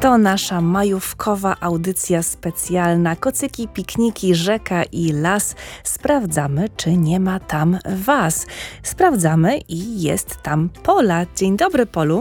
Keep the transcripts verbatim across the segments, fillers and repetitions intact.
To nasza majówkowa audycja specjalna. Kocyki, pikniki, rzeka i las. Sprawdzamy, czy nie ma tam was. Sprawdzamy i jest tam Pola. Dzień dobry, Polu.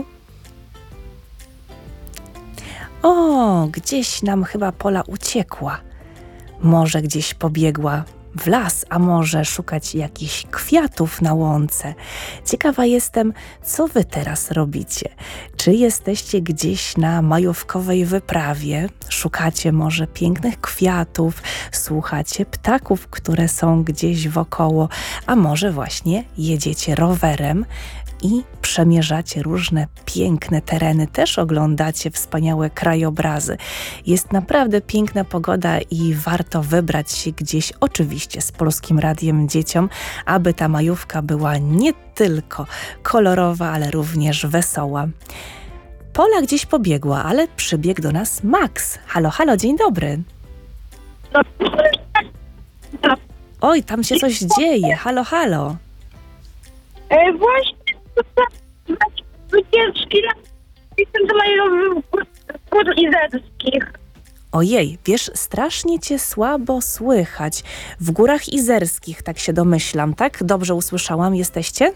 O, gdzieś nam chyba Pola uciekła. Może gdzieś pobiegła w las, a może szukać jakichś kwiatów na łące. Ciekawa jestem, co wy teraz robicie. Czy jesteście gdzieś na majówkowej wyprawie? Szukacie może pięknych kwiatów, słuchacie ptaków, które są gdzieś wokoło, a może właśnie jedziecie rowerem i przemierzacie różne piękne tereny, też oglądacie wspaniałe krajobrazy. Jest naprawdę piękna pogoda i warto wybrać się gdzieś, oczywiście z Polskim Radiem Dzieciom, aby ta majówka była nie tylko kolorowa, ale również wesoła. Pola gdzieś pobiegła, ale przybiegł do nas Max. Halo, halo, dzień dobry. Oj, tam się coś dzieje. Halo, halo. E, właśnie wycieczki na jestem do majorowych gór izerskich. Ojej, wiesz, strasznie cię słabo słychać. W Górach Izerskich, tak się domyślam, tak? Dobrze usłyszałam, jesteście?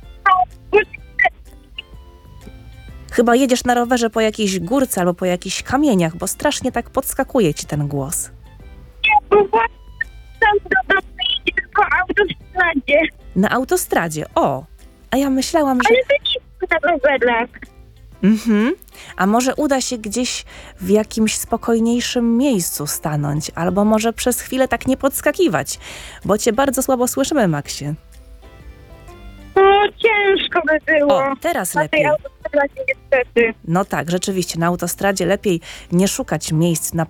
Chyba jedziesz na rowerze po jakiejś górce albo po jakichś kamieniach, bo strasznie tak podskakuje ci ten głos. Nie, bo właśnie tam do domu jedzie tylko autostradzie. Na autostradzie, o! A ja myślałam, że... Ale to nie na rowerach. Mhm. A może uda się gdzieś w jakimś spokojniejszym miejscu stanąć, albo może przez chwilę tak nie podskakiwać, bo cię bardzo słabo słyszymy, Maksie. No ciężko by było. O, teraz na lepiej. tej autostradzie niestety. No tak, rzeczywiście, na autostradzie lepiej nie szukać miejsc na